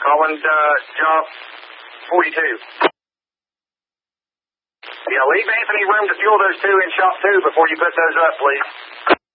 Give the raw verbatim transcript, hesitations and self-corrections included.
Calling, uh, job forty-two. Yeah, leave Anthony room to fuel those two in shop two before you put those up, please.